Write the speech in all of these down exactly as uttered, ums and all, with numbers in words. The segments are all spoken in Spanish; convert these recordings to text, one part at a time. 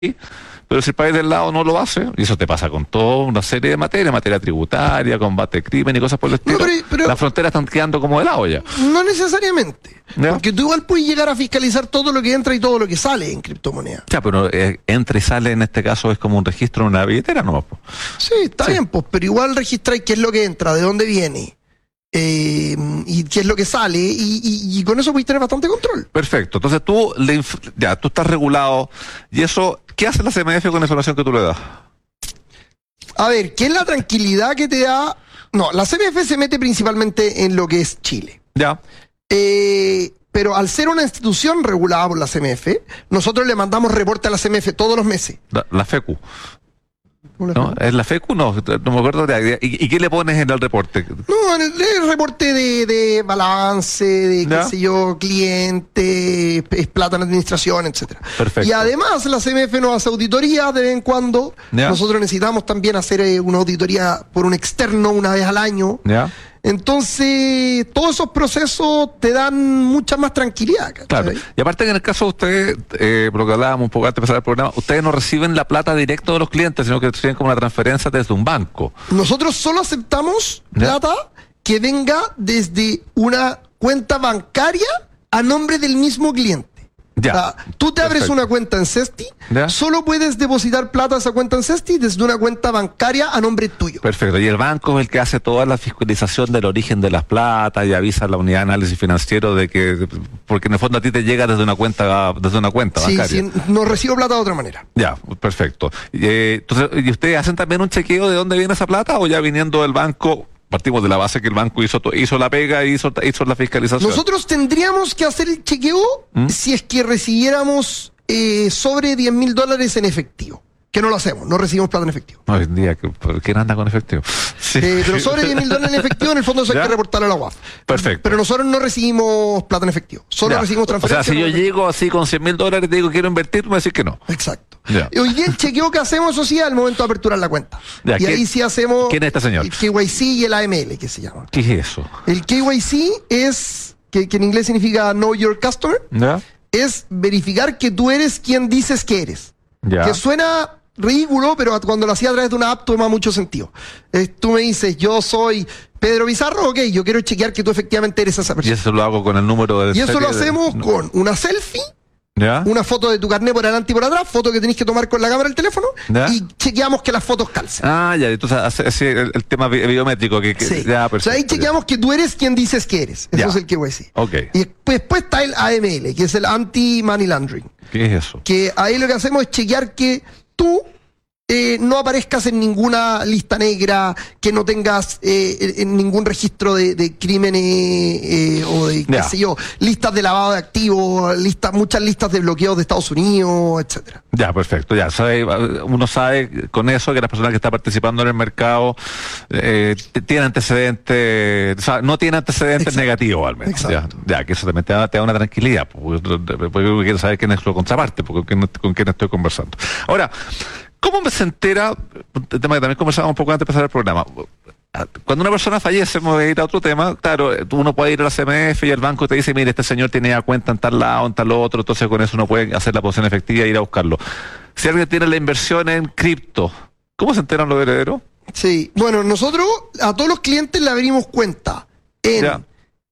pero si el país del lado no lo hace, y eso te pasa con toda una serie de materias, materia tributaria, combate al crimen y cosas por el estilo, No, pero- pero- las fronteras están quedando como de lado ya. No necesariamente. ¿Ya? Porque tú igual puedes llegar a fiscalizar todo lo que entra y todo lo que sale en criptomonedas. Ya, pero eh, entra y sale en este caso es como un registro en una billetera, ¿no? Sí, está Sí. bien, pues, pero igual registráis qué es lo que entra, de dónde viene, eh, y qué es lo que sale, y, y- y con eso podéis tener bastante control. Perfecto. Entonces tú, le inf- ya, tú estás regulado, y eso, ¿qué hace la C M F con la información que tú le das? A ver, ¿qué es la tranquilidad que te da? No, la C M F se mete principalmente en lo que es Chile. Ya. Eh, pero al ser una institución regulada por la C M F, nosotros le mandamos reporte a la C M F todos los meses. La, la FECU. ¿No? ¿Es la FECU? No, no me acuerdo de ¿Y, ¿Y qué le pones en el reporte? No, en el, el reporte de, de balance, de ¿Ya? qué sé yo, cliente, es plata en administración, etcétera. Perfecto. Y además la C M F nos hace auditoría de vez en cuando. ¿Ya? Nosotros necesitamos también hacer eh, una auditoría por un externo una vez al año. ¿Ya? Entonces, todos esos procesos te dan mucha más tranquilidad, ¿cachai? Claro. Y aparte que en el caso de ustedes, eh, por lo que hablábamos un poco antes de empezar el programa, ustedes no reciben la plata directo de los clientes, sino que reciben como una transferencia desde un banco. Nosotros solo aceptamos ¿Ya? plata que venga desde una cuenta bancaria a nombre del mismo cliente. Ya. O sea, tú te abres Perfecto. una cuenta en Cesti, ¿Ya? solo puedes depositar plata a esa cuenta en Cesti desde una cuenta bancaria a nombre tuyo. Perfecto. Y el banco es el que hace toda la fiscalización del origen de las platas y avisa a la unidad de análisis financiero de que, porque en el fondo a ti te llega desde una cuenta, desde una cuenta Sí, bancaria. sí, no recibo plata de otra manera. Ya, perfecto. Eh, entonces, ¿y ustedes hacen también un chequeo de dónde viene esa plata o ya viniendo del banco? Partimos de la base que el banco hizo to- hizo la pega y hizo, hizo la fiscalización. Nosotros tendríamos que hacer el chequeo ¿Mm? si es que recibiéramos eh, sobre diez mil dólares en efectivo. Que no lo hacemos, no recibimos plata en efectivo. Hoy en día, ¿quién anda con efectivo? Sí. Eh, pero sobre diez mil dólares en efectivo, en el fondo eso hay ¿Ya? que reportarlo a la U A F. Perfecto. Pero nosotros no recibimos plata en efectivo, solo Ya. recibimos O sea, transferencias. si yo no- llego así con cien mil dólares y te digo quiero invertir, me vas a decir que no. Exacto. Ya. Y hoy día el chequeo que hacemos, eso sí, al momento de aperturar la cuenta. Ya, y ¿quién- ahí sí hacemos quién es este señor? el K Y C y el A M L, que se llama. ¿Qué es eso? El K Y C es, que, que en inglés significa Know Your Customer, ¿Ya? es verificar que tú eres quien dices que eres. Ya. Que suena ridículo, pero cuando lo hacía a través de una app toma mucho sentido. Eh, tú me dices, yo soy Pedro Bizarro, ok, yo quiero chequear que tú efectivamente eres esa Y persona. eso lo hago con el número de Y eso serie lo de- hacemos no. con una selfie, ¿Ya? una foto de tu carnet por adelante y por atrás, foto que tenés que tomar con la cámara del teléfono, ¿Ya? y chequeamos que las fotos calcen. Ah, ya, entonces hace- hace el, el tema bi- biométrico que, que Sí. ya, O sea, ahí perfecto, chequeamos que tú eres quien dices que eres. Eso Ya. es el K Y C. Ok. Y después, después está el A M L, que es el Anti-Money Laundering. ya. ¿Qué es eso? Que ahí lo que hacemos es chequear que tú eh, no aparezcas en ninguna lista negra, que no tengas eh, en ningún registro de, de crímenes eh, o de, qué Ya. sé yo, listas de lavado de activos, listas, muchas listas de bloqueos de Estados Unidos, etcétera. Ya, perfecto, ya. Sabe, uno sabe con eso que las personas que están participando en el mercado eh, t- tienen antecedentes, o sea, no tienen antecedentes Exacto. negativos al menos. Ya, Exacto. ya, que eso también te da, te da una tranquilidad, porque, porque yo quiero saber quién es su contraparte, porque con, con quién estoy conversando. Ahora, ¿cómo me se entera? Un tema que también conversábamos un poco antes de empezar el programa. Cuando una persona fallece, me voy a ir a otro tema, claro, uno puede ir a la C M F y el banco te dice, mire, este señor tiene ya cuenta en tal lado, en tal otro, entonces con eso uno puede hacer la posición efectiva e ir a buscarlo. Si alguien tiene la inversión en cripto, ¿cómo se enteran los herederos? Sí, bueno, nosotros a todos los clientes le abrimos cuenta en Ya.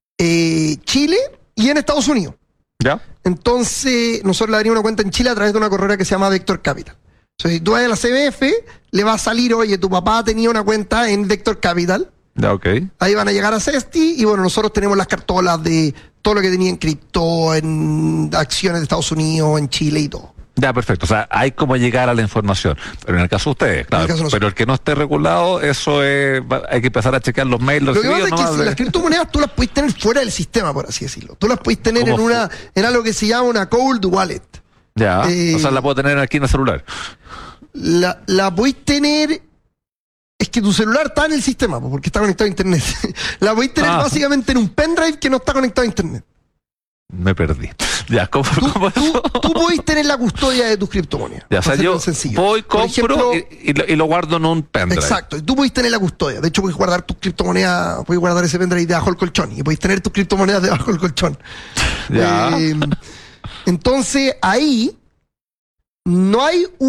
eh, Chile y en Estados Unidos. ¿Ya? Entonces, nosotros le abrimos una cuenta en Chile a través de una corredora que se llama Vector Capital. Entonces, si tú vas a la C M F, le va a salir, oye, tu papá tenía una cuenta en Vector Capital. Ya, ok. Ahí van a llegar a Cesti y bueno, nosotros tenemos las cartolas de todo lo que tenía en cripto, en acciones de Estados Unidos, en Chile y todo. Ya, perfecto. O sea, hay como llegar a la información. Pero en el caso de ustedes, claro. el caso de nosotros. Pero el que no esté regulado, eso es, va- hay que empezar a chequear los mails, los Lo que pasa recibidos, es que nomás si de- las criptomonedas tú las puedes tener fuera del sistema, por así decirlo. Tú las puedes tener ¿Cómo en una en algo que se llama una cold wallet. Ya, eh, o sea, la puedo tener aquí en el celular. La, la podéis tener. Es que tu celular está en el sistema, po, porque está conectado a internet. La podéis tener Ah. básicamente en un pendrive que no está conectado a internet. Me perdí. Ya, ¿cómo, Tú, cómo tú, eso? tú podéis tener la custodia de tus criptomonedas. Ya, o sea, Para hacerlo yo sencillo. voy, Por compro ejemplo, y, y lo, y lo guardo en un pendrive. exacto. Y tú podéis tener la custodia. De hecho, podéis guardar tus criptomonedas, podéis guardar ese pendrive debajo del colchón. Y podéis tener tus criptomonedas debajo del colchón. Ya. Eh, entonces, ahí no hay